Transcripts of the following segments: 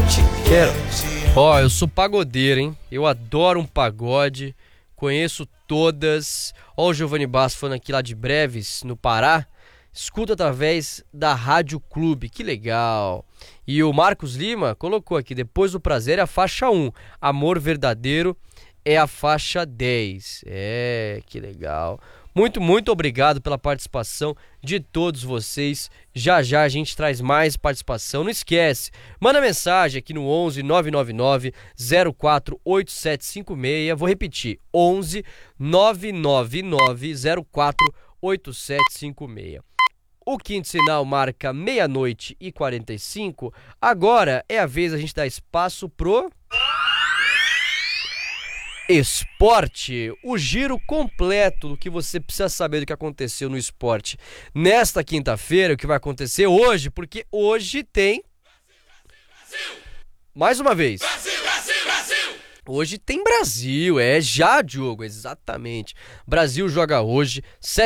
Quero. Ó, eu sou pagodeiro, hein? Eu adoro um pagode, conheço todas. Ó, o Giovanni Basso falando aqui lá de Breves, no Pará. Escuta através da Rádio Clube, que legal. E o Marcos Lima colocou aqui, Depois do Prazer é a faixa 1, Amor Verdadeiro é a faixa 10. É, que legal. Muito obrigado pela participação de todos vocês. Já a gente traz mais participação. Não esquece, manda mensagem aqui no 11 999 048756. Vou repetir, 11 999 048756. O quinto sinal marca 00:45. Agora é a vez a gente dar espaço pro esporte, o giro completo do que você precisa saber do que aconteceu no esporte nesta quinta-feira, o que vai acontecer hoje, porque hoje tem mais uma vez hoje tem Brasil, já Diogo, exatamente. Brasil joga hoje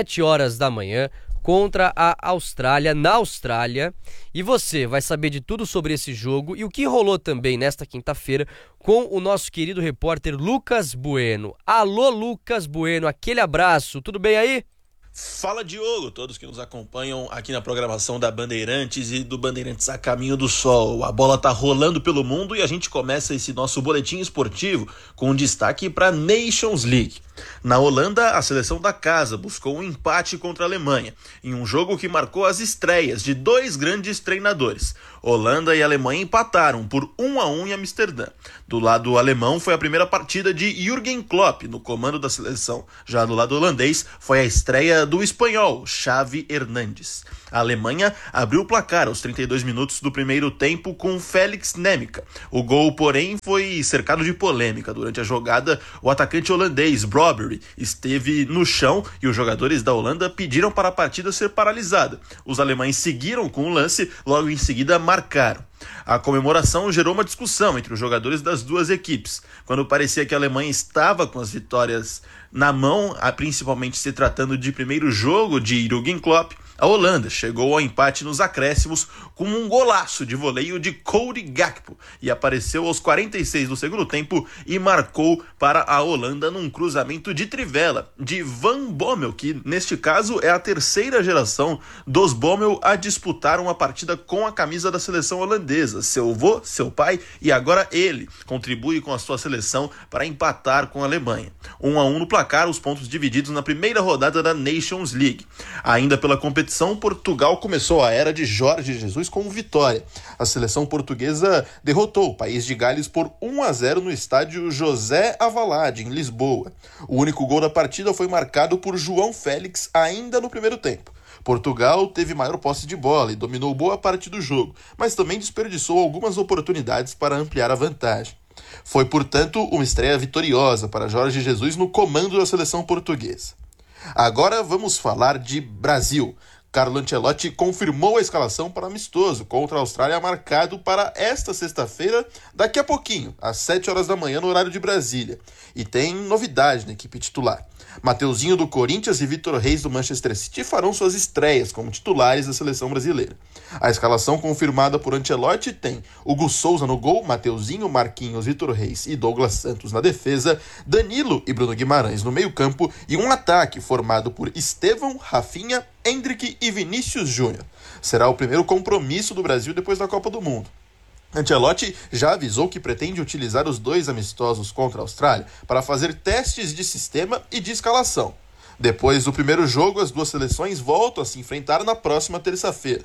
7h da manhã contra a Austrália, na Austrália, e você vai saber de tudo sobre esse jogo e o que rolou também nesta quinta-feira com o nosso querido repórter Lucas Bueno. Alô, Lucas Bueno, aquele abraço, tudo bem aí? Fala, Diogo, todos que nos acompanham aqui na programação da Bandeirantes e do Bandeirantes a Caminho do Sol. A bola tá rolando pelo mundo e a gente começa esse nosso boletim esportivo com um destaque para a Nations League. Na Holanda, a seleção da casa buscou um empate contra a Alemanha, em um jogo que marcou as estreias de dois grandes treinadores. Holanda e Alemanha empataram por 1-1 em Amsterdã. Do lado alemão foi a primeira partida de Jürgen Klopp no comando da seleção. Já do lado holandês foi a estreia do espanhol Xavi Hernández. A Alemanha abriu o placar aos 32 minutos do primeiro tempo com Felix Nemica. O gol, porém, foi cercado de polêmica. Durante a jogada, o atacante holandês Brobbey esteve no chão e os jogadores da Holanda pediram para a partida ser paralisada. Os alemães seguiram com o lance, logo em seguida marcaram. A comemoração gerou uma discussão entre os jogadores das duas equipes. Quando parecia que a Alemanha estava com as vitórias na mão, principalmente se tratando de primeiro jogo de Jürgen Klopp, a Holanda chegou ao empate nos acréscimos com um golaço de voleio de Cody Gakpo e apareceu aos 46 do segundo tempo e marcou para a Holanda num cruzamento de trivela de Van Bommel, que neste caso é a terceira geração dos Bommel a disputar uma partida com a camisa da seleção holandesa. Seu avô, seu pai e agora ele contribui com a sua seleção para empatar com a Alemanha. 1-1 no placar, os pontos divididos na primeira rodada da Nations League. Ainda pela competição, Portugal começou a era de Jorge Jesus com vitória. A seleção portuguesa derrotou o País de Gales por 1-0 no estádio José Avalade, em Lisboa. O único gol da partida foi marcado por João Félix ainda no primeiro tempo. Portugal teve maior posse de bola e dominou boa parte do jogo, mas também desperdiçou algumas oportunidades para ampliar a vantagem. Foi, portanto, uma estreia vitoriosa para Jorge Jesus no comando da seleção portuguesa. Agora vamos falar de Brasil. Carlo Ancelotti confirmou a escalação para amistoso contra a Austrália, marcado para esta sexta-feira, daqui a pouquinho, às 7h da manhã, no horário de Brasília. E tem novidade na equipe titular. Mateuzinho do Corinthians e Vitor Reis do Manchester City farão suas estreias como titulares da seleção brasileira. A escalação confirmada por Ancelotti tem Hugo Souza no gol, Mateuzinho, Marquinhos, Vitor Reis e Douglas Santos na defesa, Danilo e Bruno Guimarães no meio-campo e um ataque formado por Estevão, Rafinha, Endrick e Vinícius Júnior. Será o primeiro compromisso do Brasil depois da Copa do Mundo. Ancelotti já avisou que pretende utilizar os dois amistosos contra a Austrália para fazer testes de sistema e de escalação. Depois do primeiro jogo, as duas seleções voltam a se enfrentar na próxima terça-feira.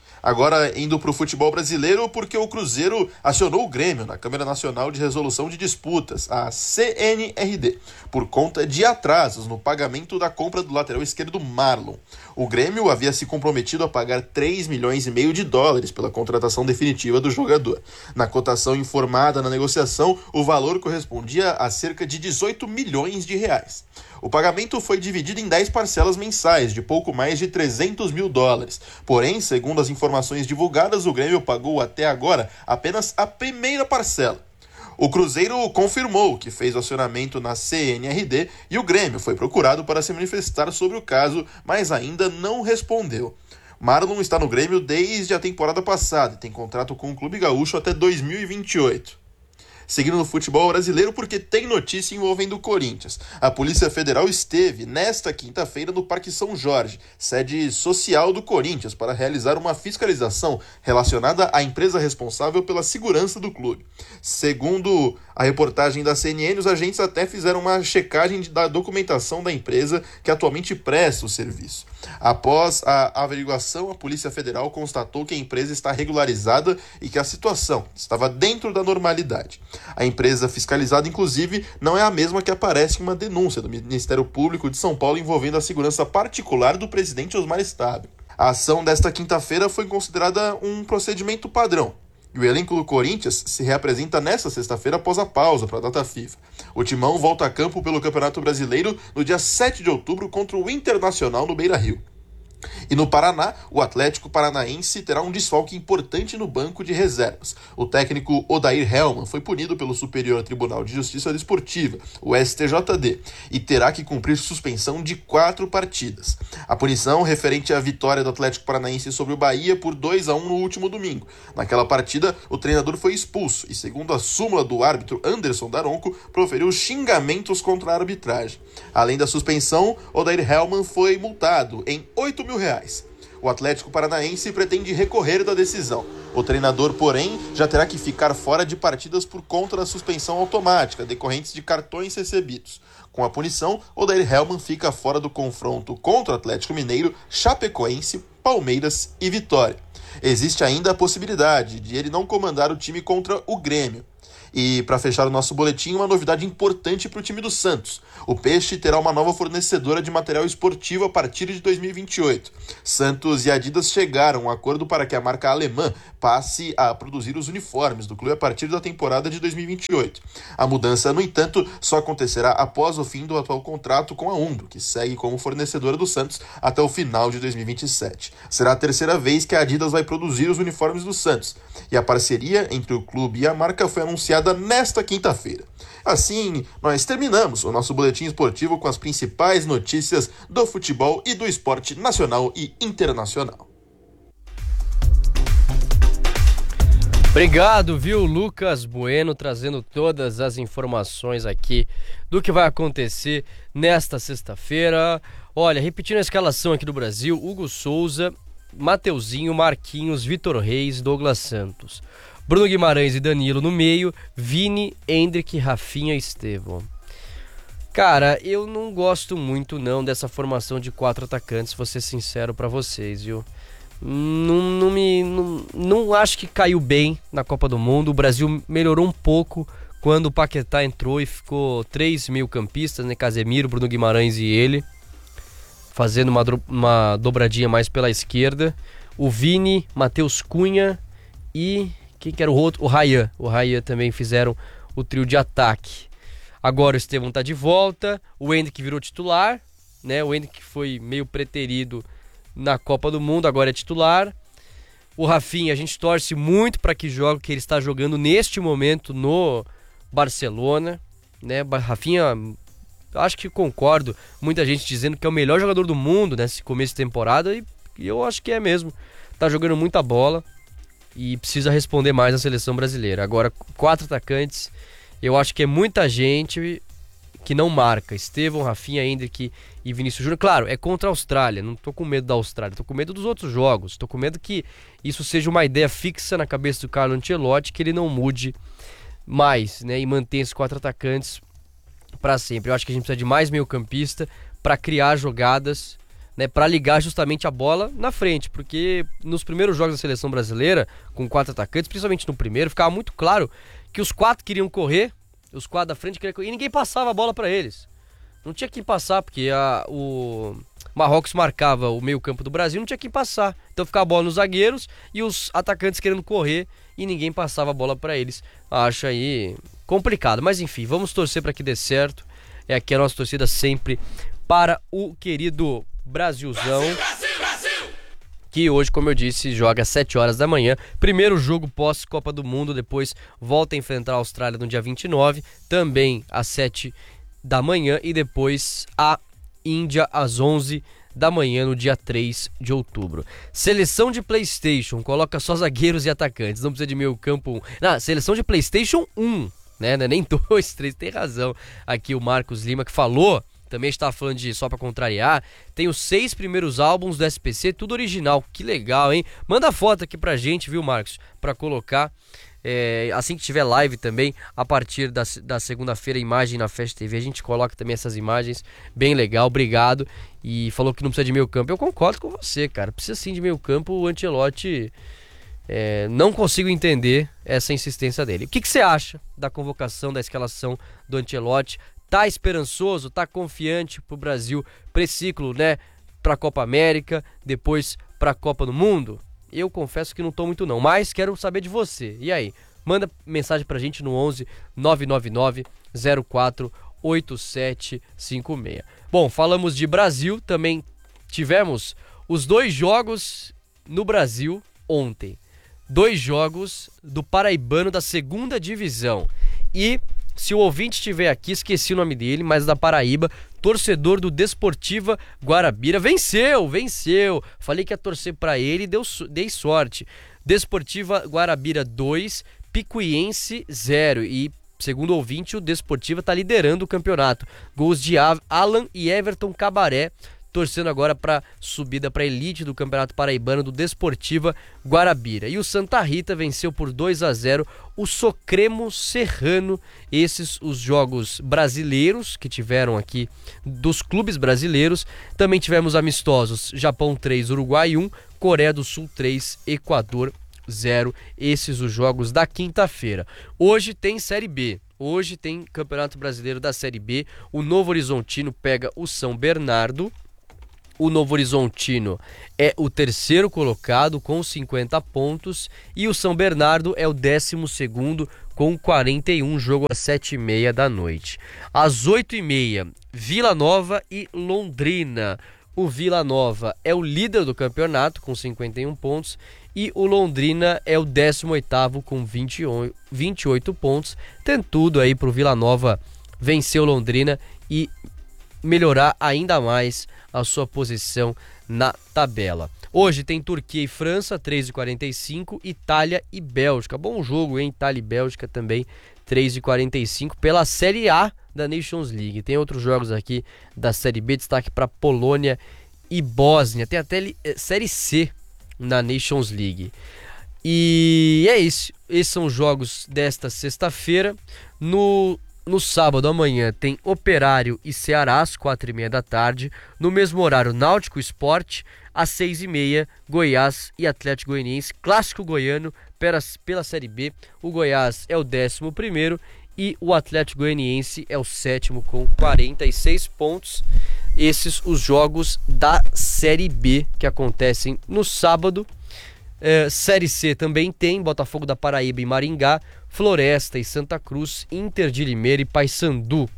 Agora indo para o futebol brasileiro, porque o Cruzeiro acionou o Grêmio na Câmara Nacional de Resolução de Disputas, a CNRD, por conta de atrasos no pagamento da compra do lateral esquerdo Marlon. O Grêmio havia se comprometido a pagar 3,5 milhões de dólares pela contratação definitiva do jogador. Na cotação informada na negociação, o valor correspondia a cerca de 18 milhões de reais. O pagamento foi dividido em 10 parcelas mensais, de pouco mais de 300 mil dólares. Porém, segundo as informações divulgadas, o Grêmio pagou até agora apenas a primeira parcela. O Cruzeiro confirmou que fez o acionamento na CNRD e o Grêmio foi procurado para se manifestar sobre o caso, mas ainda não respondeu. Marlon está no Grêmio desde a temporada passada e tem contrato com o Clube Gaúcho até 2028. Seguindo no futebol brasileiro, porque tem notícia envolvendo o Corinthians. A Polícia Federal esteve, nesta quinta-feira, no Parque São Jorge, sede social do Corinthians, para realizar uma fiscalização relacionada à empresa responsável pela segurança do clube. Segundo a reportagem da CNN, os agentes até fizeram uma checagem da documentação da empresa que atualmente presta o serviço. Após a averiguação, a Polícia Federal constatou que a empresa está regularizada e que a situação estava dentro da normalidade. A empresa fiscalizada, inclusive, não é a mesma que aparece em uma denúncia do Ministério Público de São Paulo envolvendo a segurança particular do presidente Osmar Stabile. A ação desta quinta-feira foi considerada um procedimento padrão. E o elenco do Corinthians se reapresenta nesta sexta-feira após a pausa para a data FIFA. O Timão volta a campo pelo Campeonato Brasileiro no dia 7 de outubro contra o Internacional no Beira-Rio. E no Paraná, o Atlético Paranaense terá um desfalque importante no banco de reservas. O técnico Odair Hellmann foi punido pelo Superior Tribunal de Justiça Desportiva, o STJD, e terá que cumprir suspensão de 4 partidas. A punição referente à vitória do Atlético Paranaense sobre o Bahia por 2-1 no último domingo. Naquela partida, o treinador foi expulso e, segundo a súmula do árbitro Anderson Daronco, proferiu xingamentos contra a arbitragem. Além da suspensão, Odair Hellmann foi multado em R$8.000. O Atlético Paranaense pretende recorrer da decisão. O treinador, porém, já terá que ficar fora de partidas por conta da suspensão automática, decorrentes de cartões recebidos. Com a punição, Odair Hellmann fica fora do confronto contra o Atlético Mineiro, Chapecoense, Palmeiras e Vitória. Existe ainda a possibilidade de ele não comandar o time contra o Grêmio. E para fechar o nosso boletim, uma novidade importante para o time do Santos. O Peixe terá uma nova fornecedora de material esportivo a partir de 2028. Santos e Adidas chegaram a um acordo para que a marca alemã passe a produzir os uniformes do clube a partir da temporada de 2028. A mudança, no entanto, só acontecerá após o fim do atual contrato com a Umbro, que segue como fornecedora do Santos até o final de 2027. Será a terceira vez que a Adidas vai produzir os uniformes do Santos. E a parceria entre o clube e a marca foi anunciada nesta quinta-feira. Assim, nós terminamos o nosso boletim esportivo com as principais notícias do futebol e do esporte nacional e internacional. Obrigado, viu, Lucas Bueno, trazendo todas as informações aqui do que vai acontecer nesta sexta-feira. Olha, repetindo a escalação aqui do Brasil: Hugo Souza, Mateuzinho, Marquinhos, Vitor Reis, Douglas Santos, Bruno Guimarães e Danilo no meio, Vini, Endrick, Rafinha e Estevão. Cara, eu não gosto muito não dessa formação de 4 atacantes, vou ser sincero pra vocês, viu? Não acho que caiu bem na Copa do Mundo. O Brasil melhorou um pouco quando o Paquetá entrou e ficou 3 meio-campistas, né? Casemiro, Bruno Guimarães e ele, fazendo uma dobradinha mais pela esquerda. O Vini, Matheus Cunha e... quem que era o outro? O Ryan. O Ryan também fizeram o trio de ataque. Agora o Estevão tá de volta. O Endrick virou titular, né? O Endrick foi meio preterido na Copa do Mundo, agora é titular. O Rafinha, a gente torce muito para que jogue, que ele está jogando neste momento no Barcelona, né? Rafinha, acho que concordo. Muita gente dizendo que é o melhor jogador do mundo nesse começo de temporada e eu acho que é mesmo. Tá jogando muita bola e precisa responder mais na seleção brasileira. Agora, 4 atacantes, eu acho que é muita gente que não marca. Estevão, Rafinha, Endrick e Vinícius Júnior. Claro, é contra a Austrália, não tô com medo da Austrália, tô com medo dos outros jogos, tô com medo que isso seja uma ideia fixa na cabeça do Carlo Ancelotti, que ele não mude mais, né, e mantenha esses 4 atacantes para sempre. Eu acho que a gente precisa de mais meio-campista para criar jogadas, né, para ligar justamente a bola na frente, porque nos primeiros jogos da seleção brasileira, com 4 atacantes, principalmente no primeiro, ficava muito claro que os 4 queriam correr, os 4 da frente queriam correr, e ninguém passava a bola para eles. Não tinha quem passar, porque o Marrocos marcava o meio-campo do Brasil, não tinha quem passar. Então ficava a bola nos zagueiros e os atacantes querendo correr e ninguém passava a bola para eles. Acho aí complicado, mas enfim, vamos torcer para que dê certo. É aqui a nossa torcida sempre para o querido Brasilzão, que hoje, como eu disse, joga às 7 horas da manhã. Primeiro jogo pós-Copa do Mundo, depois volta a enfrentar a Austrália no dia 29, também às 7 da manhã, e depois a Índia às 11 da manhã no dia 3 de outubro. Seleção de PlayStation, coloca só zagueiros e atacantes, não precisa de meio campo 1. Não, seleção de PlayStation 1, né? Não é nem 2, 3, tem razão. Aqui o Marcos Lima que falou, também estava falando de só pra contrariar, tem os 6 primeiros álbuns do SPC, tudo original, que legal, hein? Manda foto aqui pra gente, viu, Marcos? Pra colocar, assim que tiver live também, a partir da segunda-feira, imagem na Fast TV, a gente coloca também essas imagens, bem legal, obrigado. E falou que não precisa de meio campo, eu concordo com você, cara, precisa sim de meio campo, o Ancelotti, não consigo entender essa insistência dele. O que você acha da convocação, da escalação do Ancelotti? Tá esperançoso, tá confiante pro Brasil pra esse ciclo, né? Pra Copa América, depois pra Copa do Mundo? Eu confesso que não tô muito não, mas quero saber de você. E aí? Manda mensagem pra gente no 11 999 04 8756. Bom, falamos de Brasil, também tivemos os 2 jogos no Brasil ontem. 2 jogos do Paraibano da 2ª divisão. E se o ouvinte estiver aqui, esqueci o nome dele, mas da Paraíba, torcedor do Desportiva Guarabira, venceu! Falei que ia torcer pra ele e dei sorte. Desportiva Guarabira 2, Picuiense 0. E, segundo o ouvinte, o Desportiva tá liderando o campeonato. Gols de Alan e Everton Cabaré, torcendo agora para subida para a elite do Campeonato Paraibano do Desportiva Guarabira. E o Santa Rita venceu por 2-0 o Socremo Serrano. Esses os jogos brasileiros que tiveram aqui dos clubes brasileiros. Também tivemos amistosos: Japão 3, Uruguai 1, Coreia do Sul 3, Equador 0. Esses os jogos da quinta-feira. Hoje tem Série B. Hoje tem Campeonato Brasileiro da Série B. O Novo Horizontino pega o São Bernardo. O Novo Horizontino é o 3º colocado com 50 pontos e o São Bernardo é o 12º com 41, jogo às 7h30 da noite. Às 8h30, Vila Nova e Londrina. O Vila Nova é o líder do campeonato com 51 pontos e o Londrina é o 18º com 28 pontos. Tem tudo aí pro Vila Nova vencer o Londrina e melhorar ainda mais a sua posição na tabela. Hoje tem Turquia e França, 3h45, Itália e Bélgica. Bom jogo, hein? Itália e Bélgica também, 3h45, pela Série A da Nations League. Tem outros jogos aqui da Série B, destaque para Polônia e Bósnia. Tem até Série C na Nations League. E é isso. Esses são os jogos desta sexta-feira. No sábado, amanhã, tem Operário e Ceará às 4h30 da tarde. No mesmo horário, Náutico Sport às 6h30, Goiás e Atlético Goianiense. Clássico goiano pela Série B. O Goiás é o 11º e o Atlético Goianiense é o 7º com 46 pontos. Esses os jogos da Série B que acontecem no sábado. Série C também tem Botafogo da Paraíba e Maringá, Floresta e Santa Cruz, Inter de Limeira e Paysandu.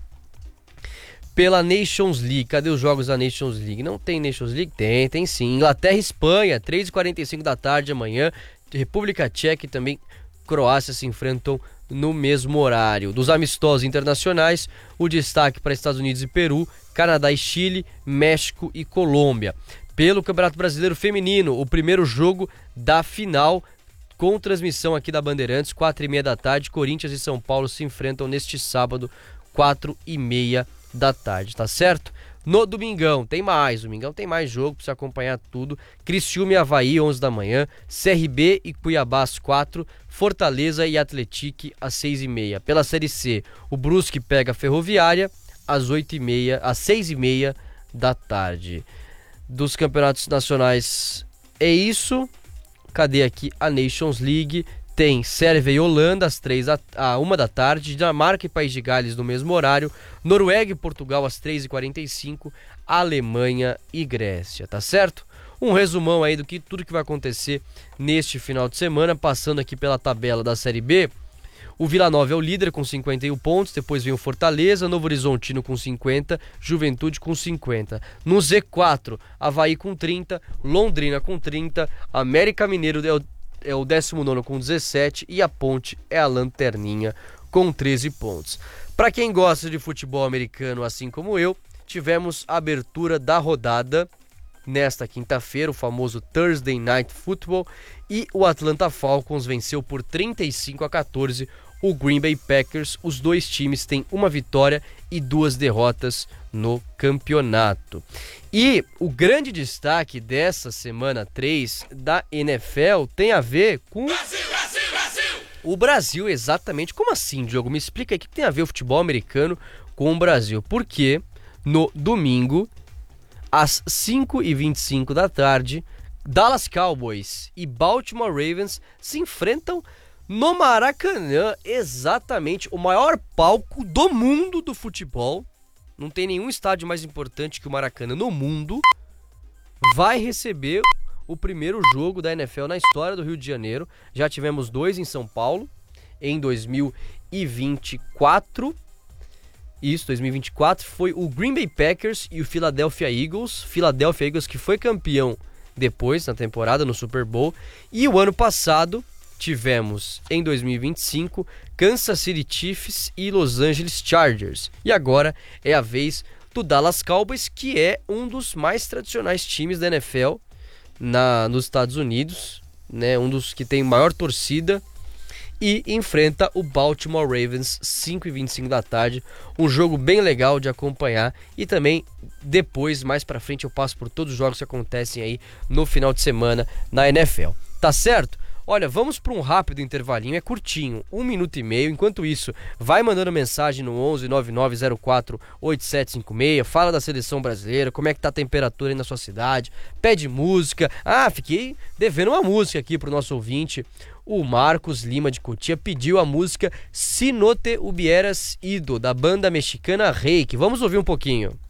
Pela Nations League, cadê os jogos da Nations League? Não tem Nations League? Tem sim. Inglaterra e Espanha, 3h45 da tarde amanhã. República Tcheca e também Croácia se enfrentam no mesmo horário. Dos amistosos internacionais, o destaque para Estados Unidos e Peru, Canadá e Chile, México e Colômbia. Pelo Campeonato Brasileiro Feminino, o primeiro jogo da final com transmissão aqui da Bandeirantes, 4h30 da tarde, Corinthians e São Paulo se enfrentam neste sábado, 4h30 da tarde, tá certo? No domingão tem mais jogo pra você acompanhar tudo. Criciúma e Avaí, 11 da manhã, CRB e Cuiabá às 4, Fortaleza e Atlético às 6h30. Pela Série C, o Brusque pega a Ferroviária às 6h30 da tarde. Dos campeonatos nacionais é isso. Cadê aqui a Nations League? Tem Sérvia e Holanda às 1 da tarde, Dinamarca e País de Gales no mesmo horário, Noruega e Portugal às 3h45, Alemanha e Grécia, tá certo? Um resumão aí do que tudo que vai acontecer neste final de semana, passando aqui pela tabela da Série B. O Vila Nova é o líder com 51 pontos, depois vem o Fortaleza, Novo Horizontino com 50, Juventude com 50. No Z4, Avaí com 30, Londrina com 30, América Mineiro é o 19º com 17 e a Ponte é a lanterninha com 13 pontos. Para quem gosta de futebol americano assim como eu, tivemos a abertura da rodada nesta quinta-feira, o famoso Thursday Night Football, e o Atlanta Falcons venceu por 35-14 o Green Bay Packers. Os dois times têm uma vitória e 2 derrotas no campeonato. E o grande destaque dessa semana 3 da NFL tem a ver com o Brasil, exatamente. Como assim, Diogo? Me explica aí o que tem a ver o futebol americano com o Brasil. Porque no domingo, às 5h25 da tarde, Dallas Cowboys e Baltimore Ravens se enfrentam no Maracanã, exatamente o maior palco do mundo do futebol. Não tem nenhum estádio mais importante que o Maracanã no mundo. Vai receber o primeiro jogo da NFL na história do Rio de Janeiro. Já tivemos 2 em São Paulo em 2024. Isso, 2024 foi o Green Bay Packers e o Philadelphia Eagles. Philadelphia Eagles que foi campeão depois na temporada no Super Bowl. E o ano passado tivemos, em 2025, Kansas City Chiefs e Los Angeles Chargers. E agora é a vez do Dallas Cowboys, que é um dos mais tradicionais times da NFL nos Estados Unidos, né? Um dos que tem maior torcida, e enfrenta o Baltimore Ravens, 5h25 da tarde. Um jogo bem legal de acompanhar, e também depois, mais pra frente, eu passo por todos os jogos que acontecem aí no final de semana na NFL. Tá certo? Olha, vamos para um rápido intervalinho, é curtinho, 1 minuto e meio. Enquanto isso, vai mandando mensagem no 11-9904-8756, fala da seleção brasileira, como é que tá a temperatura aí na sua cidade, pede música. Fiquei devendo uma música aqui pro nosso ouvinte. O Marcos Lima de Cotia pediu a música Si No Te Hubieras Ido, da banda mexicana Reiki. Vamos ouvir um pouquinho.